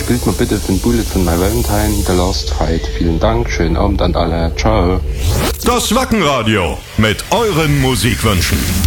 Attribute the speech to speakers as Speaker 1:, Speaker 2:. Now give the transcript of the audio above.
Speaker 1: spielt mal bitte den Bullet von My Valentine, The Last Fight. Vielen Dank, schönen Abend an alle. Ciao.
Speaker 2: Das Wackenradio mit euren Musikwünschen.